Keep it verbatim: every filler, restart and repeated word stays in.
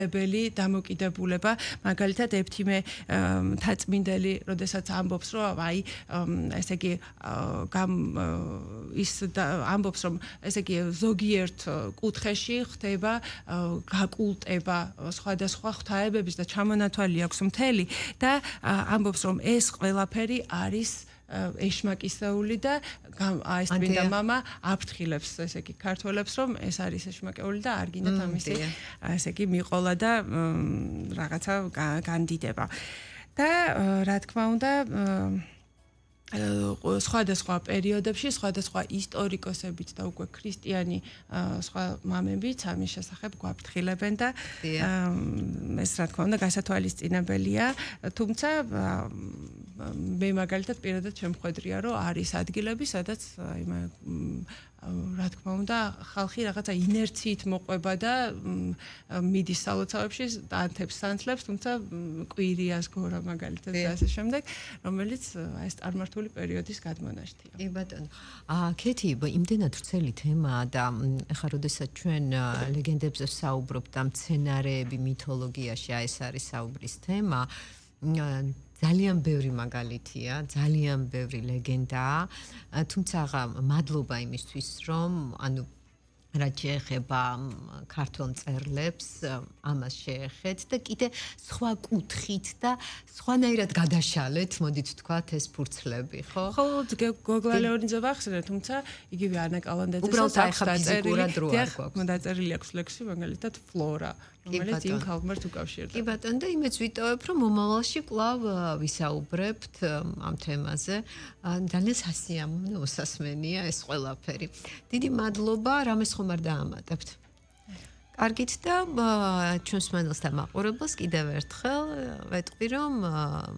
ებელი დამოკიდებულება მაგალითად ეფთიმე თაწმინდელი როდესაც ამბობს რომ აი ესე იგი გამ ის ამბობს რომ ესე იგი ზოგიერთ კუთხეში ხდება გაკულტება სხვადასხვა ღვთაებების და ჩამონათვალი აქვს მთელი და ამბობს რომ ეს ყველაფერი არის ეშმაკისეული და აი ეს წმინდა მამა აფრთხილებს ესე იგი ქართველებს რომ ეს არის ეშმაკეული და არ გინდათ ამისი ესე იგი მიყოლა და რაღაცა განდიდება და რა თქმა უნდა სხვადასხვა პერიოდებში სხვადასხვა ისტორიკოსებიც და უკვე ქრისტიანი სხვა მამებიც ამის შესახებ გვაფრთხილებენ და ეს რა თქმა უნდა გასათვალისწინებელია თუმცა მე მაგალითად პირადად შემხვედრია რომ არის ადგილები სადაც აი რა თქმა უნდა ხალხი რაღაცა ინერციით მოყვება და მიდის სალოცავებში და ანთებს სანთლებს თუმცა კვირიას გორა მაგალითად და ასე შემდეგ რომელიც აი ეს წარმართული პერიოდის გადმონაშთია. კი ბატონო. აა ქეთი იმდენად ვრცელი თემაა და ახლა როდესაც ჩვენ ლეგენდებზე საუბრობთ და მცენარეები მითოლოგიაში აი ეს არის საუბრის თემა ძალიან ბევრი მაგალითია, ძალიან ბევრი ლეგენდაა, თუმცა მადლობა იმისთვის, რომ ანუ რაც შეეხება ქართულ მწერლებს, ამას შეეხეთ და კიდე სხვა კუთხით და სხვანაირად გადაშალეთ, მოდით ვთქვათ, ეს ფურცლები, ხო? ხო, გოგლა ლეონიძე ვახსენე, თუმცა იგივე ანა კალანდაძეს უბრალოდ ახლა ფიზიკურად რო არ გვაქვს. დაწერილი აქვს ლექსი, მაგალითად ფლორა, რომელიც იმ ქალღმერთ უკავშირდება. კი ბატონო, და იმეც ვიტოვებ, რომ მომავალში კვლავ ვისაუბრებთ ამ თემაზე. ძალიან სასიამოვნო მოსასმენია ეს ყველაფერი. დიდი მადლობა, რამეს ხომ არ დაამატებთ. კარგით და ჩვენს მანელს და მაყურებელს კიდევ ერთხელ ვეტყვი რომ